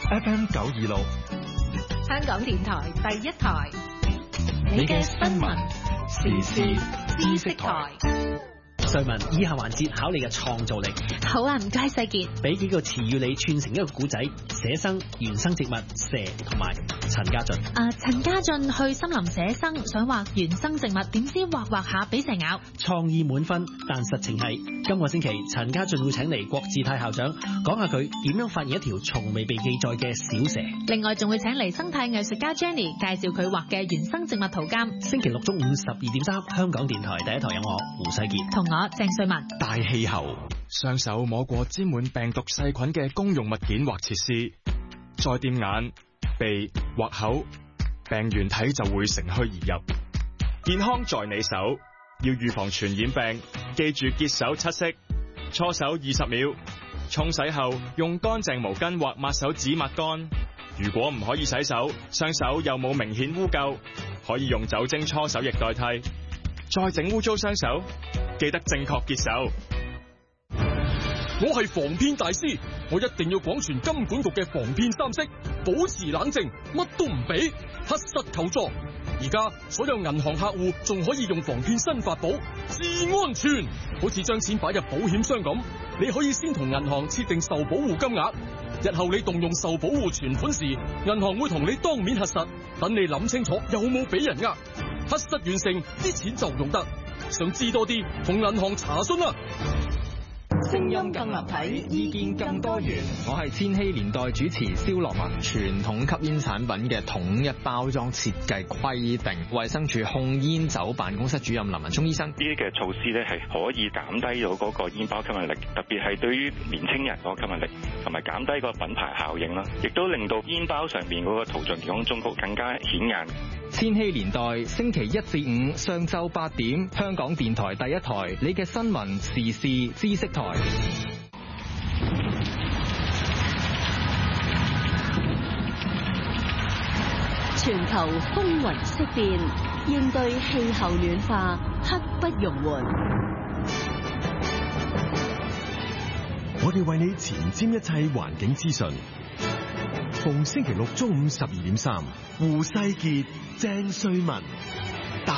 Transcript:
FM 926， 香港電台第一台，你嘅新聞時事知識台。 瑞文，以下環節考你嘅創造力。 好啊，唔該世傑。 俾幾個詞語你串成一個古仔：寫生、原生植物、蛇同埋陳家俊。 陳家俊去森林寫生，想畫原生植物，點知畫下俾蛇咬。 創意滿分，但實情係今個星期陳家俊會請嚟郭志泰校長講下佢點樣發現一條從未被記載嘅小蛇。 另外仲會請嚟生態藝術家 Jenny 介紹佢畫嘅原生植物圖鑑。 星期六中午12:3，香港電台第一台有我胡世傑同我鄭瑞文。 大氣候，雙手摸過沾滿病毒細菌嘅公用物件或設施，再掂眼、鼻或口，病原體就會乘虛而入。健康在你手，要預防傳染病，記住潔手7式，搓手20秒，沖洗後用乾淨毛巾或抹手紙抹乾。如果唔可以洗手，雙手又冇明顯污垢，可以用酒精搓手液代替。再整污糟雙手，記得正確潔手。 我係防騙大師，我一定要廣傳金管局嘅防騙3式，保持冷靜，乜都唔俾，核實求助。而家所有銀行客戶仲可以用防騙新法寶，至安全，好似將錢擺入保險箱咁，你可以先同銀行設定受保護金額，日後你動用受保護存款時，銀行會同你當面核實，等你諗清楚有冇俾人呃，核實完成，啲錢就用得。想知多啲，同銀行查詢啦。 聲音更立體，意見更多元。我係千禧年代主持蕭樂文。傳統吸煙產品嘅統一包裝設計規定，衛生署控煙酒辦公室主任林文聰醫生， 呢啲嘅措施咧係可以減低到嗰個煙包吸引力，特別係對於年青人嗰個吸引力，同埋減低個品牌效應啦，亦都令到煙包上面嗰個圖像健康忠告更加顯眼。 千禧年代星期1至5上晝8點，香港電台第一台，你嘅新聞時事知識台。 全球風雲色變，應對氣候暖化，刻不容緩。 我哋為你前瞻一切環境資訊。逢星期六中午12:3，胡世傑、鄭瑞文。